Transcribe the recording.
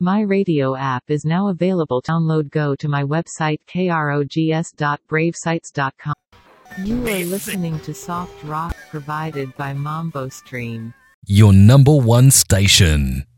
My radio app is now available. Download. Go to my website krogs.bravesites.com. You are listening to Soft Rock provided by Mambo Stream. Your number one station.